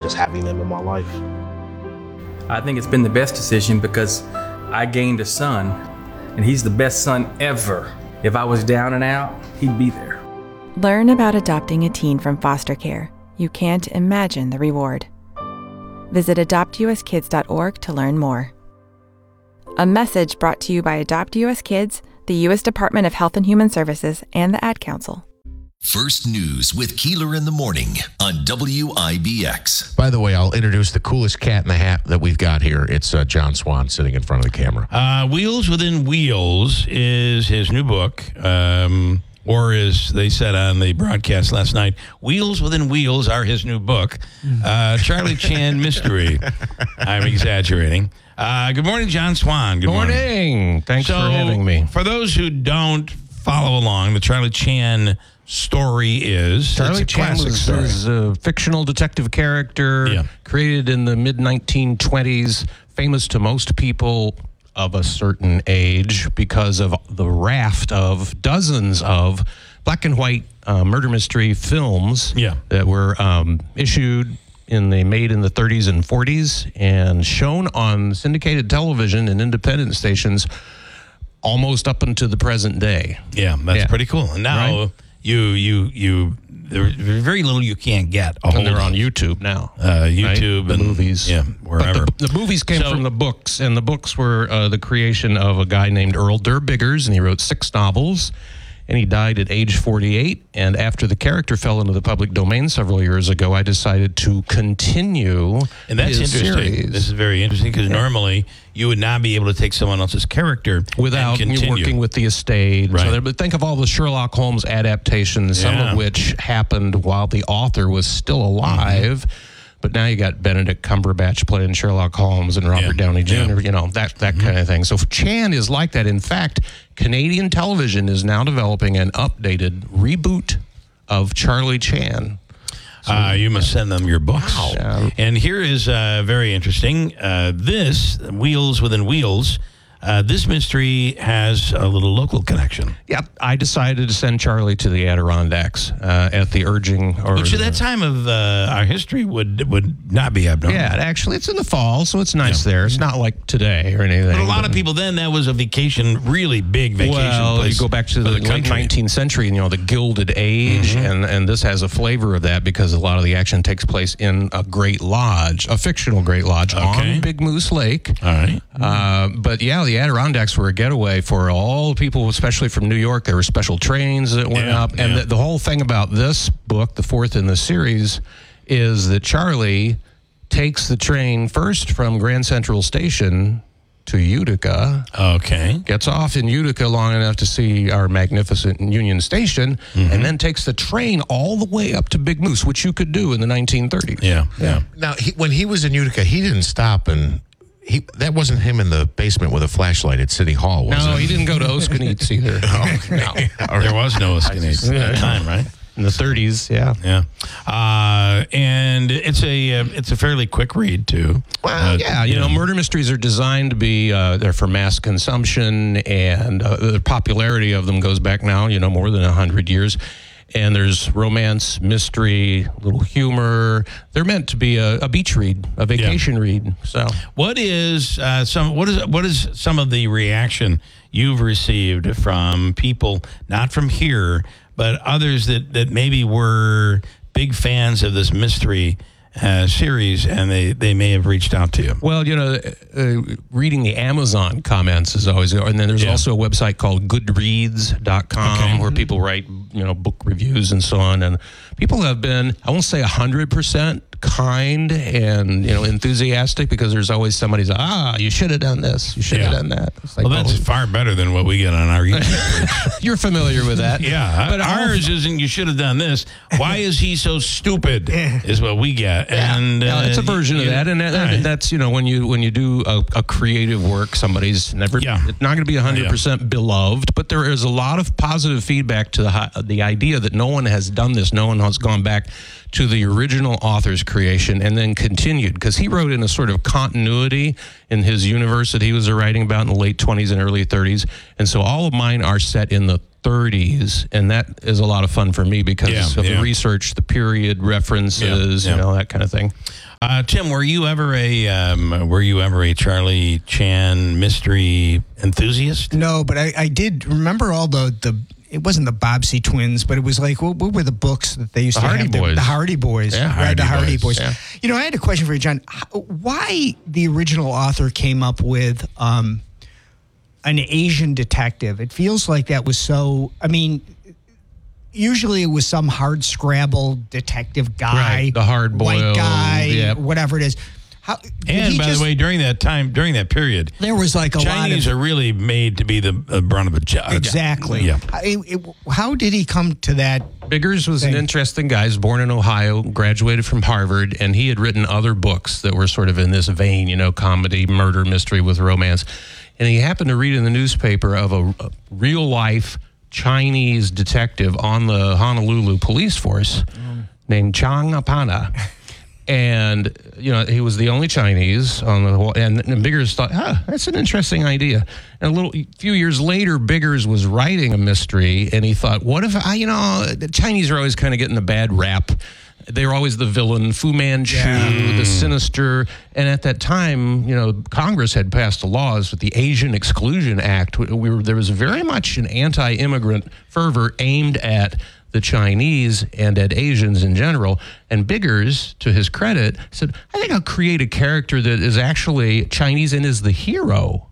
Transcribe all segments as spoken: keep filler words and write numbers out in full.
just having them in my life. I think it's been the best decision because I gained a son, and he's the best son ever. If I was down and out, he'd be there. Learn about adopting a teen from foster care. You can't imagine the reward. Visit adopt u s kids dot org to learn more. A message brought to you by Adopt U S Kids, the U S Department of Health and Human Services, and the Ad Council. First News with Keeler in the Morning on W I B X. By the way, I'll introduce the coolest cat in the hat that we've got here. It's uh, John Swan sitting in front of the camera. Uh, Wheels Within Wheels is his new book, um, or as they said on the broadcast last night, Wheels Within Wheels are his new book. Uh, Charlie Chan Mystery. I'm exaggerating. Uh, good morning, John Swan. Good morning. morning. Thanks so, for having me. For those who don't follow along, the Charlie Chan story is Charlie Chan was, was a fictional detective character yeah. created in the mid nineteen twenties, famous to most people of a certain age because of the raft of dozens of black and white uh, murder mystery films yeah. that were um, issued in the made in the thirties and forties and shown on syndicated television and independent stations almost up until the present day. Yeah, that's yeah. pretty cool. And now right? you you you there's very little you can't get. A And they're of. on YouTube now. Uh, YouTube right? and the movies. Yeah, wherever. But the, the movies came So- from the books, and the books were uh, the creation of a guy named Earl Durr Biggers, and he wrote six novels. And he died at age forty-eight. And after the character fell into the public domain several years ago, I decided to continue And that's his interesting. series. This is very interesting because Yeah. normally you would not be able to take someone else's character without and you continue. working with the estate. Right. So there, but think of all the Sherlock Holmes adaptations, some Yeah. of which happened while the author was still alive. Mm-hmm. But now you got Benedict Cumberbatch playing Sherlock Holmes and Robert Yeah. Downey Junior, Yeah. you know, that, that mm-hmm. kind of thing. So Chan is like that. In fact, Canadian television is now developing an updated reboot of Charlie Chan. So, uh, you must send them your books. Wow. Yeah. And here is uh, very interesting. Uh, this, Wheels Within Wheels, uh, this mystery has a little local connection. Yep, I decided to send Charlie to the Adirondacks uh, at the urging. Or Which at that time of uh, our history would would not be abnormal. Yeah, actually, it's in the fall, so it's nice Yeah. there. It's not like today or anything. But a lot of people then, that was a vacation, really big vacation well, place. you go back to the, the late country. nineteenth century, and you know the Gilded Age, mm-hmm. and and this has a flavor of that because a lot of the action takes place in a great lodge, a fictional great lodge Okay. on Big Moose Lake. All right. Uh, but yeah, the Adirondacks were a getaway for all the people, especially from New York. There were special trains that went Yeah, up, and yeah. the, the whole thing about this book, the fourth in the series, is that Charlie takes the train first from Grand Central Station to Utica. Okay. Gets off in Utica long enough to see our magnificent Union Station, Mm-hmm. and then takes the train all the way up to Big Moose, which you could do in the nineteen thirties. Yeah, yeah. Now, he, when he was in Utica, he didn't stop and he that wasn't him in the basement with a flashlight at City Hall, was No, it? he didn't go to Oskanitz either. No. There was no Escanates at that time, right? In the thirties, yeah. Yeah, uh, and it's a uh, it's a fairly quick read too. Well, Uh, yeah, you know, murder mysteries are designed to be uh, they're for mass consumption, and uh, the popularity of them goes back now, you know, more than a hundred years. And there's romance, mystery, little humor. They're meant to be a, a beach read, a vacation yeah. read. So, what is uh, some what is what is some of the reaction you've received from people not from here, but others that, that maybe were big fans of this mystery uh, series, and they, they may have reached out to you? Well, you know, uh, reading the Amazon comments is always, and then there's yeah. also a website called goodreads dot com okay. where people write, you know, book reviews and so on. And people have been, I won't say one hundred percent kind and, you know, enthusiastic, because there's always somebody who's, ah, you should have done this, you should have Yeah. done that. It's like, Well, that's oh, far better than what we get on our YouTube page. you're familiar with that. Yeah, But ours isn't. You should have done this. Why is he so stupid? Is what we get, and Yeah, uh, it's a version you, of that, and that, all right. that's, you know, when you when you do a, a creative work, somebody's never Yeah. it's not going to be one hundred percent beloved, but there is a lot of positive feedback to the hi- the idea that no one has done this, no one has gone back to the original author's creation and then continued, because he wrote in a sort of continuity in his universe that he was writing about in the late twenties and early thirties, and so all of mine are set in the thirties, and that is a lot of fun for me because Yeah, of yeah. the research, the period references, Yeah, yeah. you know, that kind of thing. Uh, Tim, were you ever a um, were you ever a Charlie Chan mystery enthusiast? No, but I, I did remember all the, the it wasn't the Bobbsey twins, but it was like, what, what were the books that they used The to Hardy have? The- Boys. The Hardy Boys. Yeah, right, Hardy the Hardy Boys, Boys. yeah. You know, I had a question for you, John. How, why the original author came up with um, an Asian detective? It feels like that was so, I mean, usually it was some hard scrabble detective guy. Right, the hard white boiled, guy, yep. whatever it is. How, did And he by just- the way, during that time, during that period, there was like a Chinese lot of... are really made to be the uh, brunt of a job. Exactly. Yeah. I- it- how did he come to that? Biggers was an Thing. interesting guy. He was born in Ohio, graduated from Harvard, and he had written other books that were sort of in this vein, you know, comedy, murder, mystery with romance. And he happened to read in the newspaper of a, a real-life Chinese detective on the Honolulu police force Mm. named Chang Apana. And, you know, he was the only Chinese on the whole. And, and Biggers thought, huh, that's an interesting idea. And a little few years later, Biggers was writing a mystery, and he thought, what if I, you know, the Chinese are always kind of getting a bad rap. They were always the villain, Fu Manchu, Yeah. the sinister. And at that time, you know, Congress had passed the laws with the Asian Exclusion Act. We were, there was very much an anti-immigrant fervor aimed at the Chinese and at Asians in general. And Biggers, to his credit, said, I think I'll create a character that is actually Chinese and is the hero,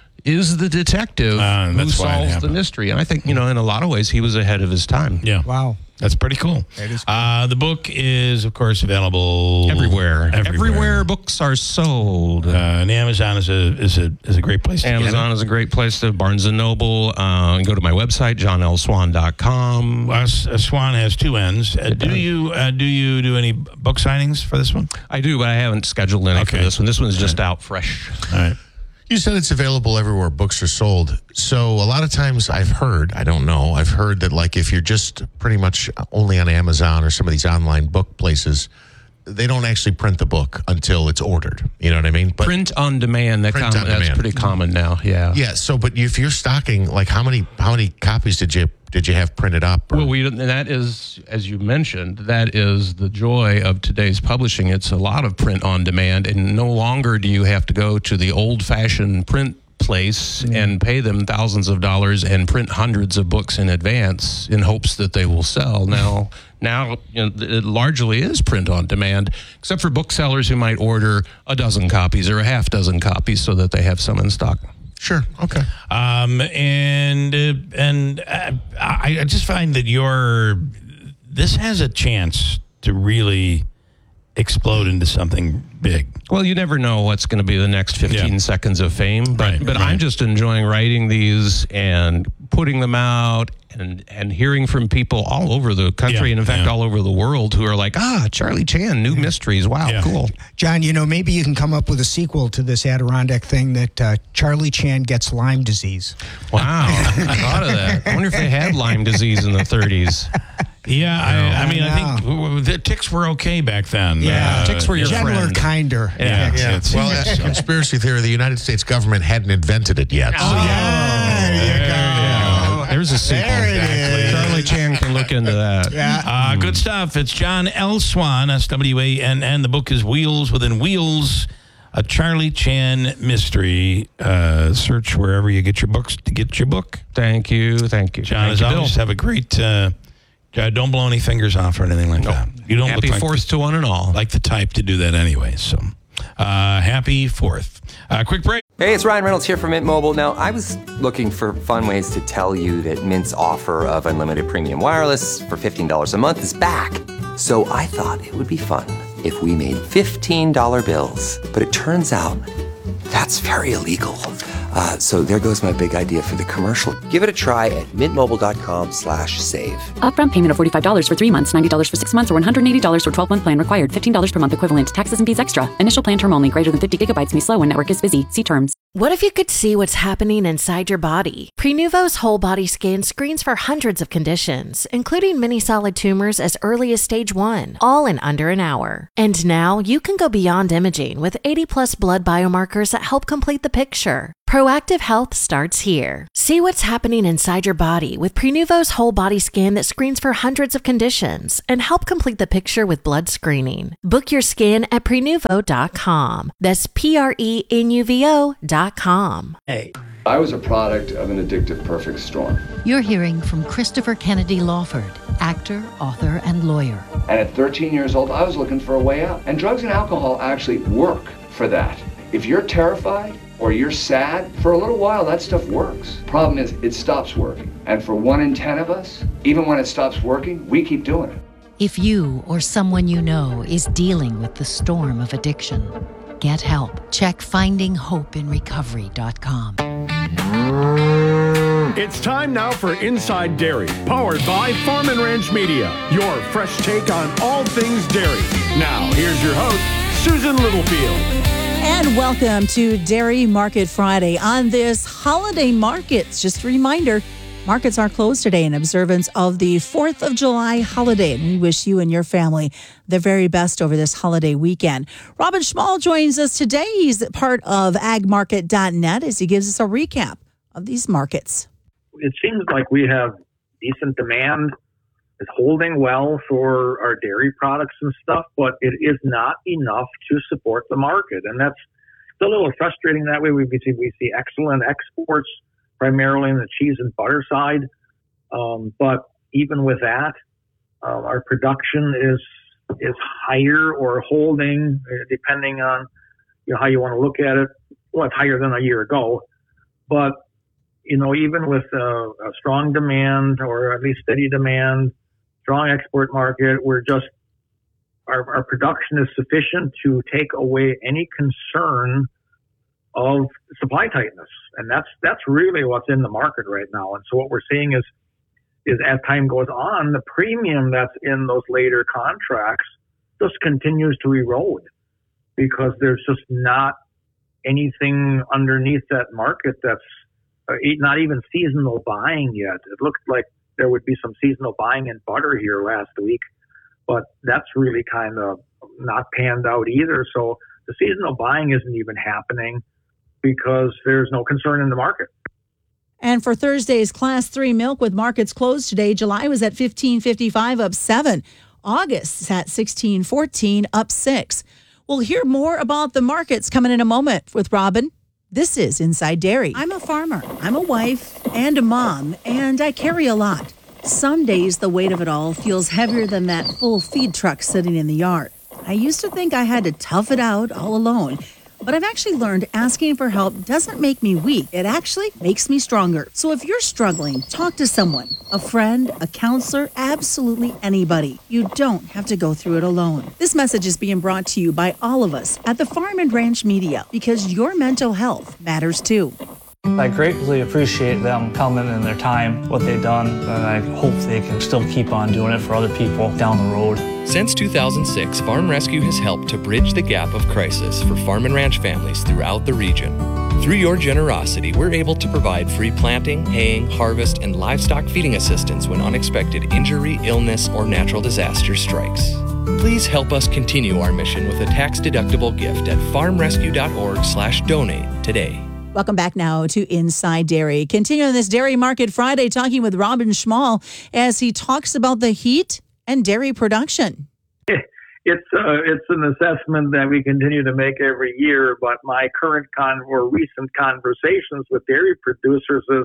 is the detective Uh, who that's why it solves the happened. mystery. And I think, you know, in a lot of ways, he was ahead of his time. Yeah. Wow. That's pretty cool. That is cool. Uh, the book is, of course, available Everywhere. Everywhere. books are sold. Uh, and Amazon is a is a is a great place to Amazon get is a great place to Barnes and Noble. Uh, go to my website, john l swan dot com. it. Uh, S- uh, Swan has two ends. Uh, do you uh, do you do any book signings for this one? I do, but I haven't scheduled any Okay. for this one. This one's just out fresh. All right. You said it's available everywhere books are sold. So a lot of times I've heard, I don't know, I've heard that like if you're just pretty much only on Amazon or some of these online book places, they don't actually print the book until it's ordered. You know what I mean? But Print on demand. That Print com- on that's demand. pretty common now. Yeah. yeah, so but if you're stocking, like how many how many copies did you did you have printed up? Or- Well, we and that is, as you mentioned, that is the joy of today's publishing. It's a lot of print on demand, and no longer do you have to go to the old-fashioned print place and pay them thousands of dollars and print hundreds of books in advance in hopes that they will sell. Now, now you know, it largely is print on demand, except for booksellers who might order a dozen copies or a half dozen copies so that they have some in stock. Sure, okay. Um, and uh, and uh, I, I just find that your this has a chance to really explode into something big. Well, you never know what's going to be the next fifteen Yeah. seconds of fame, but Right, but right. I'm just enjoying writing these and putting them out and and hearing from people all over the country Yeah, and in fact yeah. all over the world who are like, ah, Charlie Chan, new mysteries. Wow, Yeah. cool. John, you know, maybe you can come up with a sequel to this Adirondack thing that uh, Charlie Chan gets Lyme disease. Wow, I thought of that. I wonder if they had Lyme disease in the thirties. Yeah, I, I mean, I, I think w- w- the ticks were okay back then. Yeah, Uh, ticks were your Gentler, friend. kinder. Yeah, Yeah. it's- Well, uh, conspiracy theory, the United States government hadn't invented it yet. So Yeah, there you go. There's a sequel. There it is. Charlie Chan can look into that. Yeah. Uh, good stuff. It's John L. Swan, S W A N N. The book is Wheels Within Wheels, a Charlie Chan mystery. Uh, search wherever you get your books to get your book. Thank you, thank you, John, Thank as you, Bill. always, have a great. Uh, uh, don't blow any fingers off or anything like that. You don't Happy look like Fourth to one and all. like the type to do that anyway. So, uh, happy Fourth. Uh, quick break. Hey, it's Ryan Reynolds here from Mint Mobile. Now, I was looking for fun ways to tell you that Mint's offer of unlimited premium wireless for fifteen dollars a month is back. So I thought it would be fun if we made fifteen dollar bills. But it turns out that's very illegal. Uh, so there goes my big idea for the commercial. Give it a try at mintmobile.com slash save. Upfront payment of forty-five dollars for three months, ninety dollars for six months, or one hundred eighty dollars for twelve-month plan required. fifteen dollars per month equivalent. Taxes and fees extra. Initial plan term only. Greater than fifty gigabytes may slow when network is busy. See terms. What if you could see what's happening inside your body? Prenuvo's whole body scan screens for hundreds of conditions, including many solid tumors as early as stage one, all in under an hour. And now you can go beyond imaging with eighty plus blood biomarkers that help complete the picture. Proactive health starts here. See what's happening inside your body with Prenuvo's whole body scan that screens for hundreds of conditions and help complete the picture with blood screening. Book your scan at prenuvo dot com. That's P R E N U V O dot com. Hey. I was a product of an addictive perfect storm. You're hearing from Christopher Kennedy Lawford, actor, author, and lawyer. And at thirteen years old, I was looking for a way out. And drugs and alcohol actually work for that. If you're terrified, or you're sad, for a little while that stuff works. Problem is, it stops working. And for one in ten of us, even when it stops working, we keep doing it. If you or someone you know is dealing with the storm of addiction, get help. Check finding hope in recovery dot com. It's time now for Inside Dairy, powered by Farm and Ranch Media, your fresh take on all things dairy. Now, here's your host, Susan Littlefield. And welcome to Dairy Market Friday on this holiday markets. Just a reminder, markets are closed today in observance of the fourth of July holiday. And we wish you and your family the very best over this holiday weekend. Robin Schmall joins us today. He's part of ag market dot net as he gives us a recap of these markets. It seems like we have decent demand. Is holding well for our dairy products and stuff, but it is not enough to support the market. And that's a little frustrating that way. We see, we see excellent exports, primarily in the cheese and butter side. Um, but even with that, uh, our production is is higher or holding, depending on you know, how you want to look at it. Well, it's higher than a year ago. But, you know, even with uh, a strong demand or at least steady demand, strong export market, we're just, our, our production is sufficient to take away any concern of supply tightness. And that's, that's really what's in the market right now. And so what we're seeing is, is as time goes on, the premium that's in those later contracts just continues to erode because there's just not anything underneath that market that's uh, not even seasonal buying yet. It looked like there would be some seasonal buying in butter here last week, but that's really kind of not panned out either. So the seasonal buying isn't even happening because there's no concern in the market. And for Thursday's Class three milk with markets closed today, July was at fifteen fifty-five, up seven. August is at sixteen fourteen, up six. We'll hear more about the markets coming in a moment with Robin. This is Inside Dairy. I'm a farmer, I'm a wife and a mom, and I carry a lot. Some days the weight of it all feels heavier than that full feed truck sitting in the yard. I used to think I had to tough it out all alone, but I've actually learned asking for help doesn't make me weak. It actually makes me stronger. So if you're struggling, talk to someone, a friend, a counselor, absolutely anybody. You don't have to go through it alone. This message is being brought to you by all of us at the Farm and Ranch Media because your mental health matters too. I greatly appreciate them coming and their time, what they've done, and I hope they can still keep on doing it for other people down the road. Since two thousand six, Farm Rescue has helped to bridge the gap of crisis for farm and ranch families throughout the region. Through your generosity, we're able to provide free planting, haying, harvest, and livestock feeding assistance when unexpected injury, illness, or natural disaster strikes. Please help us continue our mission with a tax-deductible gift at farm rescue dot org slash donate today. Welcome back now to Inside Dairy. Continuing this Dairy Market Friday, talking with Robin Schmall as he talks about the heat and dairy production. It's uh, it's an assessment that we continue to make every year, but my current con or recent conversations with dairy producers is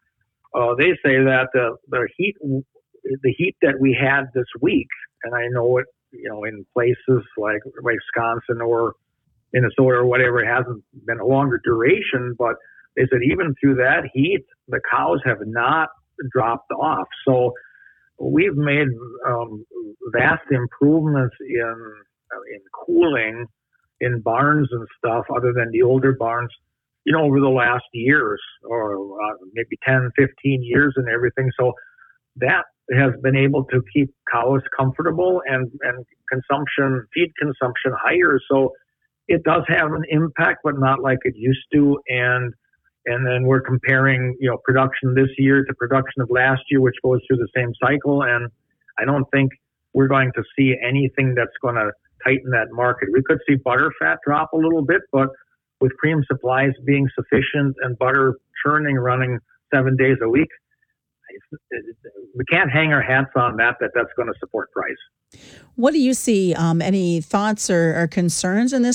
uh, they say that the the heat the heat that we had this week, and I know it, you know, in places like Wisconsin or Minnesota or whatever, it hasn't been a longer duration, but they said even through that heat, the cows have not dropped off. So we've made um, vast improvements in uh, in cooling in barns and stuff, other than the older barns, you know, over the last years or uh, maybe ten, fifteen years and everything. So that has been able to keep cows comfortable and, and consumption, feed consumption higher. So it does have an impact, but not like it used to. And and then we're comparing, you know, production this year to production of last year, which goes through the same cycle. And I don't think we're going to see anything that's going to tighten that market. We could see butter fat drop a little bit, but with cream supplies being sufficient and butter churning running seven days a week, we can't hang our hats on that, that that's going to support price. What do you see? Um, any thoughts or, or concerns in this